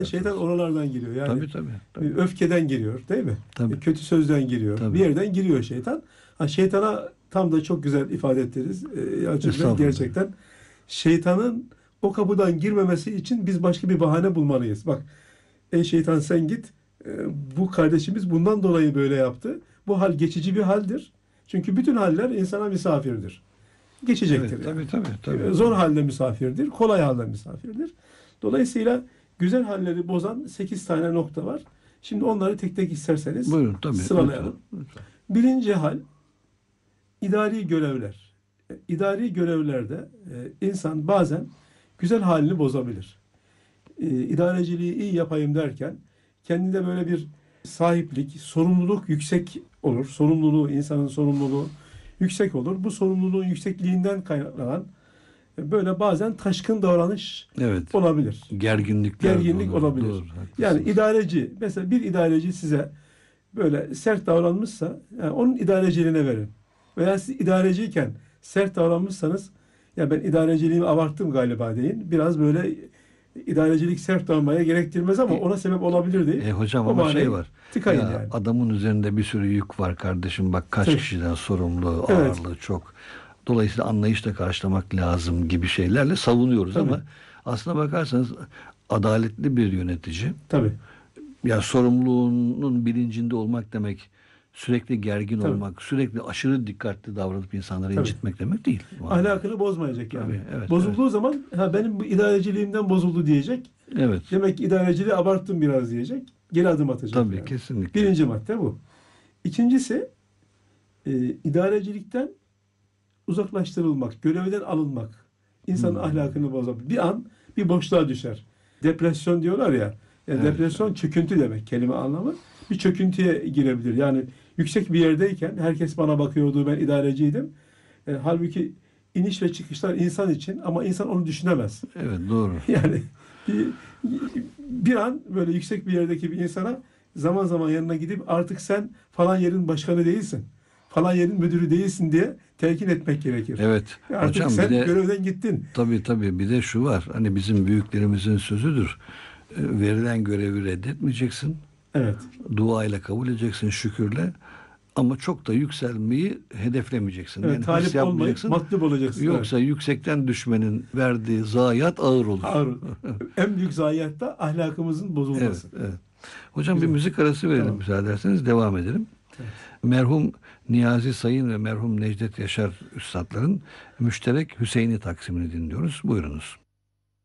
Şeytan oralardan giriyor. Yani Tabii. öfkeden giriyor, değil mi? Tabii. Kötü sözden giriyor. Tabii. Bir yerden giriyor şeytan. Şeytana tam da çok güzel ifade ettiniz. Yalçın Bey, gerçekten şeytanın o kapıdan girmemesi için biz başka bir bahane bulmalıyız. Bak, ey şeytan sen git. Bu kardeşimiz bundan dolayı böyle yaptı. Bu hal geçici bir haldir. Çünkü bütün haller insana misafirdir. Geçecektir yani. Tabii. Zor halde misafirdir, kolay halde misafirdir. Dolayısıyla güzel halleri bozan 8 tane nokta var. Şimdi onları tek tek isterseniz Buyurun, tabii, sıralayalım. lütfen. Birinci hal, idari görevler. İdari görevlerde insan bazen güzel halini bozabilir. İdareciliği iyi yapayım derken kendinde böyle bir sahiplik, sorumluluk yüksek olur. İnsanın sorumluluğu yüksek olur. Bu sorumluluğun yüksekliğinden kaynaklanan böyle bazen taşkın davranış olabilir. Gerginlik olabilir. Doğru, yani idareci, mesela bir idareci size böyle sert davranmışsa, yani onun idareciliğine verin. Veya siz idareciyken sert davranmışsanız, ya ben idareciliğimi abarttım galiba deyin. Biraz böyle idarecilik sert davranmaya gerektirmez ama ona sebep olabilir değil. Hocam ama şey var. Tıkayın yani. Adamın üzerinde bir sürü yük var kardeşim. Bak kaç kişiden sorumlu, Evet. ağırlığı çok. Dolayısıyla anlayışla karşılamak lazım gibi şeylerle savunuyoruz ama aslına bakarsanız adaletli bir yönetici. Tabii. Ya sorumluluğunun bilincinde olmak demek sürekli gergin olmak, sürekli aşırı dikkatli davranıp insanları incitmek demek değil. Ahlakını bozmayacak yani. Evet, bozulduğu zaman benim bu idareciliğimden bozuldu diyecek. Evet. Demek ki idareciliği abarttım biraz diyecek. Geri adım atacak. Tabii yani. kesinlikle. Birinci madde bu. İkincisi idarecilikten uzaklaştırılmak, görevden alınmak. İnsanın ahlakını bozabilir. Bir an bir boşluğa düşer. Depresyon diyorlar ya. Depresyon çöküntü demek, kelime anlamı. Bir çöküntüye girebilir. Yani yüksek bir yerdeyken herkes bana bakıyordu, ben idareciydim. Halbuki iniş ve çıkışlar insan için ama insan onu düşünemez. Evet, doğru. Yani bir an böyle yüksek bir yerdeki bir insana zaman zaman yanına gidip artık sen falan yerin başkanı değilsin, falan yerin müdürü değilsin diye telkin etmek gerekir. Evet. Artık hocam, sen bir de, görevden gittin. Tabii bir de şu var. Hani bizim büyüklerimizin sözüdür. Verilen görevi reddetmeyeceksin. Evet. Duayla kabul edeceksin, şükürle. Ama çok da yükselmeyi hedeflemeyeceksin. Evet, Yani talip olmayıp matlub olacaksın. Yoksa yüksekten düşmenin verdiği zayiat ağır olur. En büyük zayiat da ahlakımızın bozulması. Evet. Hocam bir müzik arası verelim müsaade ederseniz, devam edelim. Evet. Merhum Niyazi Sayın ve merhum Necdet Yaşar Üstadların müşterek Hüseyin'i taksimini dinliyoruz. Buyurunuz.